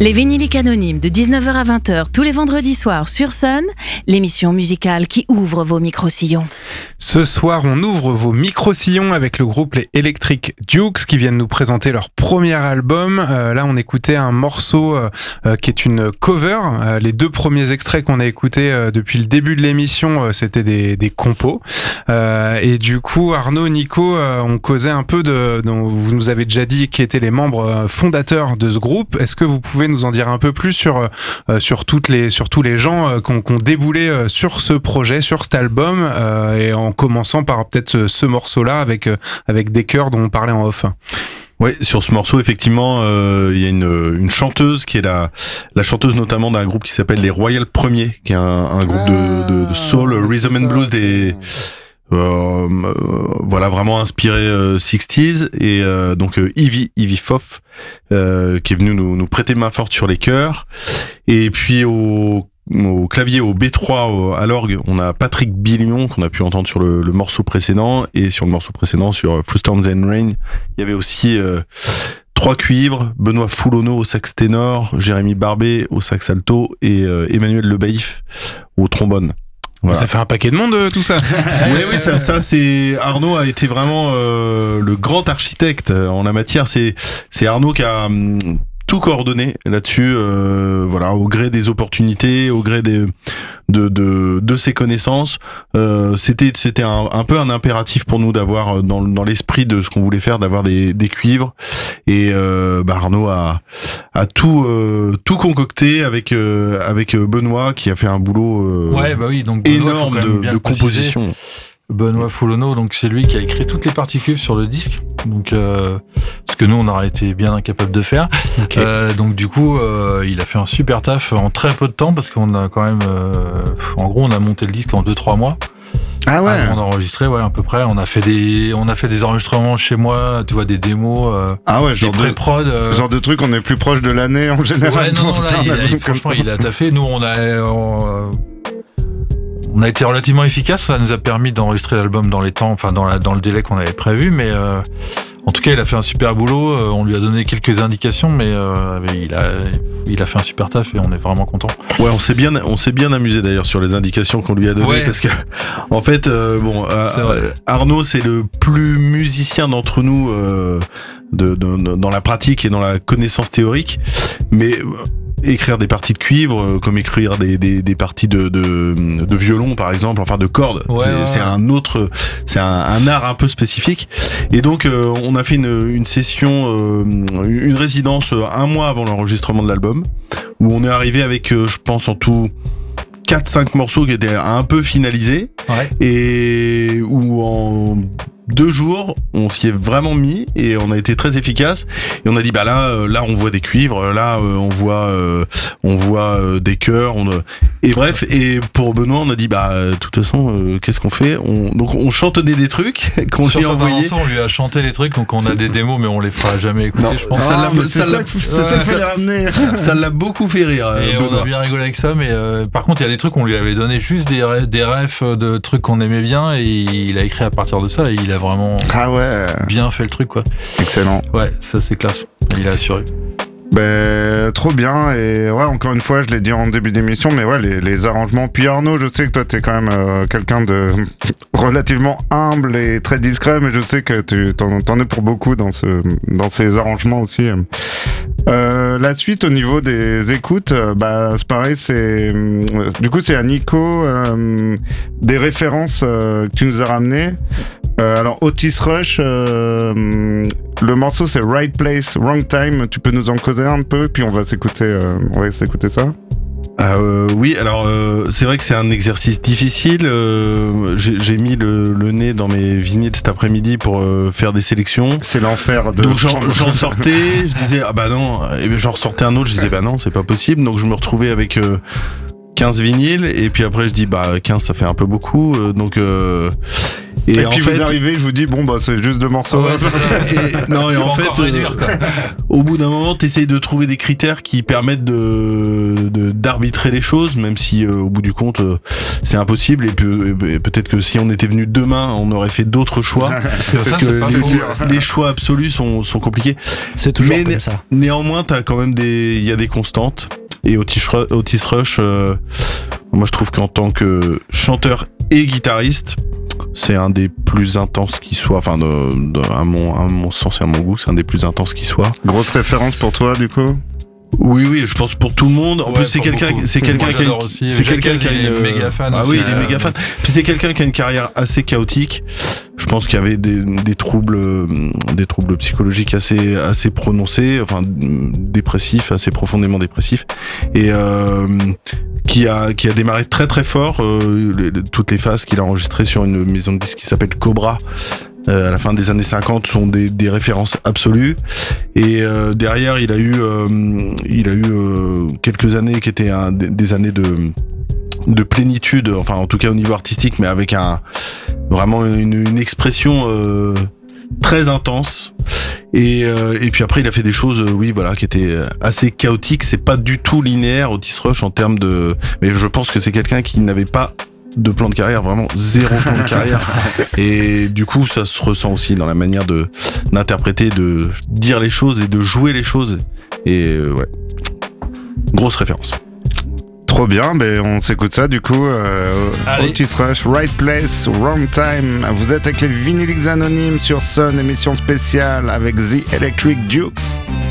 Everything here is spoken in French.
Les Vinyliques Anonymes de 19h à 20h tous les vendredis soirs sur Sun, l'émission musicale qui ouvre vos micro-sillons. Ce soir, on ouvre vos micro-sillons avec le groupe les Electric Dukes qui viennent nous présenter leur premier album. Là, on écoutait un morceau qui est une cover. Les deux premiers extraits qu'on a écoutés depuis le début de l'émission, c'était des compos. Et du coup, Arnaud, Nico, on causait un peu vous nous avez déjà dit qui étaient les membres fondateurs de ce groupe. Est-ce que vous pouvez nous en dire un peu plus sur tous les gens qui ont déboulé sur ce projet, sur cet album, et en commençant par peut-être ce morceau-là avec des chœurs dont on parlait en off. Ouais, sur ce morceau, effectivement, il y a une chanteuse qui est la chanteuse notamment d'un groupe qui s'appelle les Royal Premiers, qui est un groupe de soul, rhythm and blues voilà, vraiment inspiré 60s, et donc Ivy Foff qui est venu nous prêter main forte sur les chœurs. Et puis au clavier, au B3, à l'orgue, on a Patrick Billion qu'on a pu entendre sur le morceau précédent, et sur le morceau précédent sur Storms and Rain, il y avait aussi 3 cuivres, Benoît Foulonneau au sax ténor, Jérémy Barbet au sax alto et Emmanuel Lebaïf au trombone. Voilà. Ça fait un paquet de monde, tout ça. Oui, ça c'est Arnaud a été vraiment le grand architecte en la matière. C'est Arnaud qui a tout coordonné là-dessus, voilà, au gré des opportunités, au gré de ses connaissances. C'était un peu un impératif pour nous d'avoir dans l'esprit de ce qu'on voulait faire, d'avoir des cuivres, et Arnaud a tout concocté avec Benoît qui a fait un boulot donc Benoît, énorme de composition. Benoît Foulonneau, donc c'est lui qui a écrit toutes les parties cuivres sur le disque, donc ce que nous on aurait été bien incapable de faire. Okay. Donc du coup il a fait un super taf en très peu de temps, parce qu'on a quand même en gros on a monté le disque en 2-3 mois. Ah ouais. On a enregistré, ouais, à peu près. On a fait des enregistrements chez moi, tu vois, des démos. Genre des pré-prod. Genre de trucs, on est plus proche de l'année en général. Ouais, franchement, il a taffé. Nous, on a été relativement efficace. Ça nous a permis d'enregistrer l'album dans les temps, enfin dans le délai qu'on avait prévu. Mais en tout cas, il a fait un super boulot. On lui a donné quelques indications, mais il a fait un super taf et on est vraiment content. Ouais, on s'est bien amusé d'ailleurs sur les indications qu'on lui a données, parce que en fait, Arnaud, c'est le plus musicien d'entre nous dans la pratique et dans la connaissance théorique, mais écrire des parties de cuivre comme écrire des parties de violon par exemple, enfin de cordes, c'est un art un peu spécifique. Et donc on a fait une session, une résidence un mois avant l'enregistrement de l'album, où on est arrivé avec je pense en tout 4-5 morceaux qui étaient un peu finalisés, et où en 2 jours, on s'y est vraiment mis et on a été très efficace. Et on a dit là on voit des cuivres, là on voit des chœurs. Et bref, et pour Benoît, on a dit de toute façon, qu'est-ce qu'on fait ? Donc on chantonnait des trucs qu'on lui a envoyés. On lui a chanté les trucs, donc on a des démos, mais on les fera jamais écouter, je pense. Ça l'a beaucoup fait rire. Et Benoît. On a bien rigolé avec ça, mais par contre, il y a des trucs, on lui avait donné juste des refs de trucs qu'on aimait bien, et il a écrit à partir de ça, et il a vraiment bien fait le truc, quoi. Excellent. Ouais, ça c'est classe. Il a assuré. Trop bien. Et ouais, encore une fois, je l'ai dit en début d'émission, mais ouais, les arrangements. Puis Arnaud, je sais que toi t'es quand même quelqu'un de relativement humble et très discret, mais je sais que t'en es pour beaucoup dans ces arrangements aussi. La suite au niveau des écoutes, c'est pareil, du coup c'est à Nico, des références que tu nous as ramenées. Alors Otis Rush, le morceau c'est Right Place, Wrong Time. Tu peux nous en causer un peu, puis on va s'écouter ça. Oui, alors c'est vrai que c'est un exercice difficile. J'ai mis le nez dans mes vinyles cet après-midi pour faire des sélections. C'est l'enfer. Donc j'en sortais, je disais non, et j'en ressortais un autre, je disais non, c'est pas possible. Donc je me retrouvais avec 15 vinyles, et puis après je dis 15 ça fait un peu beaucoup, donc Et puis vous arrivez, je vous dis bon bah c'est juste 2 morceaux. Ouais, et en fait, au bout d'un moment, t'essayes de trouver des critères qui permettent d'arbitrer les choses, même si au bout du compte c'est impossible. Et peut-être que si on était venu demain, on aurait fait d'autres choix. Parce que les choix absolus sont compliqués. C'est toujours comme ça. Néanmoins, t'as quand même il y a des constantes. Et Otis Rush, moi je trouve qu'en tant que chanteur et guitariste, c'est un des plus intenses qui soit, enfin à mon sens et à mon goût, c'est un des plus intenses qui soit. Grosse référence pour toi du coup? Oui, je pense pour tout le monde. En plus, c'est quelqu'un qui a une méga fan. Ah oui, il est méga fan. Puis c'est quelqu'un qui a une carrière assez chaotique. Je pense qu'il y avait des troubles psychologiques assez prononcés, enfin dépressifs, assez profondément dépressifs, et qui a démarré très très fort. Toutes les phases qu'il a enregistrées sur une maison de disques qui s'appelle Cobra. À la fin des années 50 sont des références absolues, et derrière il a eu quelques années qui étaient des années de plénitude, enfin en tout cas au niveau artistique, mais avec vraiment une expression très intense, et puis après il a fait des choses qui étaient assez chaotiques. C'est pas du tout linéaire Otis Rush en termes mais je pense que c'est quelqu'un qui n'avait pas de plan de carrière, vraiment 0 plan de carrière, et du coup ça se ressent aussi dans la manière d'interpréter, de dire les choses et de jouer les choses, et grosse référence. Trop bien, on s'écoute ça du coup. Otis Rush, Right Place, Wrong Time. Vous êtes avec les Vinyliques Anonymes sur Sun, émission spéciale avec The Electric Dukes.